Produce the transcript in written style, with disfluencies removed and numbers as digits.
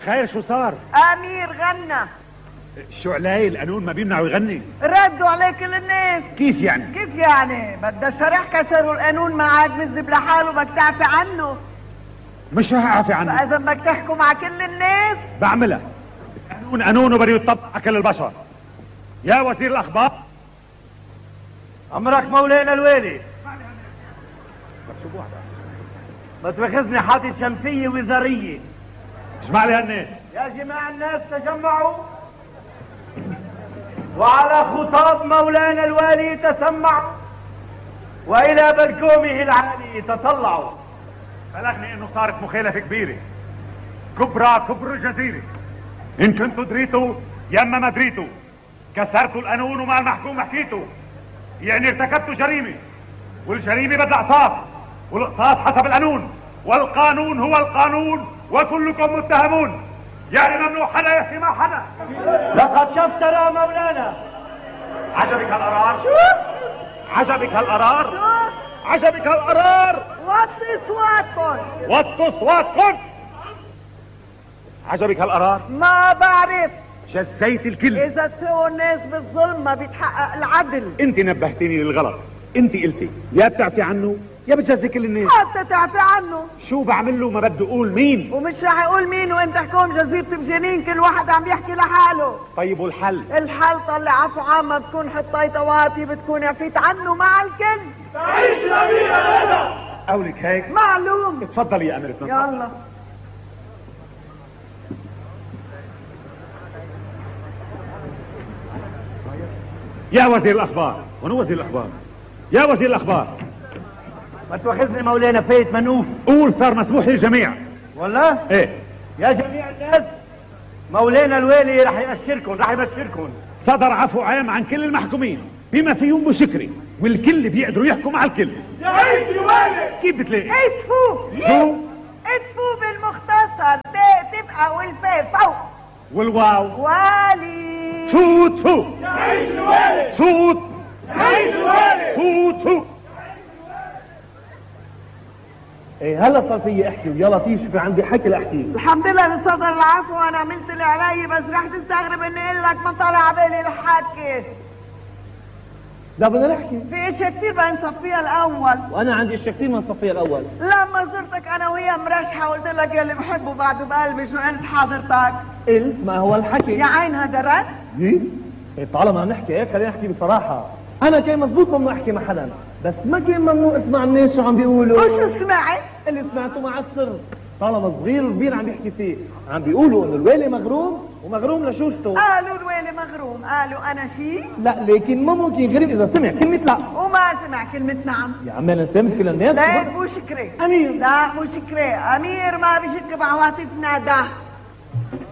خير شو صار؟ امير غنى. شو علي القانون ما بيمنعوا يغني؟ ردوا عليه كل الناس. كيف يعني؟ كيف يعني؟ بدها شرح كسروا القانون، ما عاد مذب لحاله، بدك تعفي عنه. مش رح اعفي عنه. فاذا بدك تحكوا مع كل الناس بعملها. القانون قانون وبده يطبق على كل البشر. يا وزير الاخبار. امرك مولانا الوالي. بس بخزني حاطط شمسيه وزاريه. اجمع لي هالناس. يا جماعة الناس تجمعوا وعلى خطاب مولانا الوالي تسمعوا والى بركومه العالي تطلعوا. بلغني انه صارت مخالفة كبيرة كبرى كبر الجزيرة. ان كنتوا دريتوا يا اما ما دريتوا كسرتوا القانون ومع المحكوم حكيتوا، يعني ارتكبتوا جريمة، والجريمة بدها قصاص، والقصاص حسب القانون، والقانون هو القانون وكلكم متهمون. يعني ممنوع حدا يحكي مع حدا. لقد شفتنا مولانا. عجبك هالقرار؟ عجبك هالقرار؟ شو؟ عجبك هالقرار؟ وطي صوتكم. وطوا صوتكم. عجبك هالقرار؟ ما بعرف. جزيت الكل. اذا تسووا الناس بالظلم ما بيتحقق العدل. انت نبهتيني للغلط. انت قلتي يا بتعفي عنه يا بتجزي كل الناس. حتى تعفي عنه. شو بعمل له؟ ما بدي اقول مين. ومش رح يقول مين وانت حكوم جزيرة بجنين، كل واحد عم يحكي لحاله. طيب والحل؟ الحل طلع عفو عام، ما بتكون حطيت واطي، بتكون عفيت عنه مع الكل. تعيش الامير هذا. قولك هيك؟ معلوم. اتفضلي يا اميرة. يلا. يا وزير الاخبار. ونو وزير الاخبار؟ يا وزير الاخبار. ما تواخذني مولانا فايت منوف. قول صار مسموح للجميع. والله؟ ايه. يا جميع الناس مولانا الوالي رح يبشركم. صدر عفو عام عن كل المحكومين بما فيهم بشكري، والكل بيقدروا يحكوا مع الكل. يعيش الوالي. كيف بتلاقي؟ ادفوا. شو؟ ادفوا بالمختصر، تبقى والفاء فوق. والواو؟ والي. توت. يعيش الوالي. توت. يعيش الوالي. توت. ايه هلا صار فيي احكي ويا لطيف في عندي حكي لاحكي. الحمد لله ان صدر العفو، وانا عملت اللي علي، بس رح تستغرب اني اقول لك ما طلع بالي الحكي. لا بدنا نحكي. في اشياء كثير بدنا نصفيها الاول. وانا عندي اشياء كثير ما نصفيها الاول. لما زرتك انا وهي مرشحه وقلت لك يلي بحبه بعده بقلبي، شو قلت حضرتك؟ قلت ما هو الحكي. يا عين هذا رد؟ إيه طالما نحكي هيك خلينا نحكي بصراحه. انا كان مزبوط ممنوع احكي مع حدا، بس ما كان ممنوع اسمع الناس شو عم بيقولوا. وشو سمعت؟ اللي سمعته مع السر. طالما صغير وكبير عم بيحكي فيه، عم بيقولوا انه الوالي مغروم ومغروم لشوشته. قالوا الوالي مغروم، قالوا انا شيء؟ لا لكن ما ممكن غريب اذا سمع كلمه لا. وما سمع كلمة نعم. يا عمي انا نسامح كل الناس. لا مو شكري. امير. لا مو شكري، امير ما بيشك بعواطفنا ده.